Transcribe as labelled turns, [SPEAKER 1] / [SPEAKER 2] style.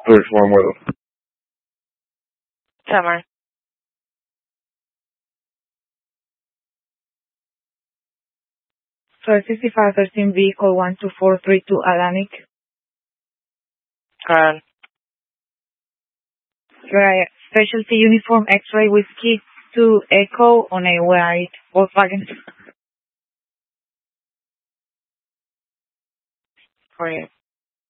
[SPEAKER 1] Search one word.
[SPEAKER 2] Summer.
[SPEAKER 3] So 6513 vehicle 12432 Atlantic.
[SPEAKER 2] Karen.
[SPEAKER 3] Right. Specialty uniform X-ray whiskey 2 Echo on a white Volkswagen.
[SPEAKER 2] For you.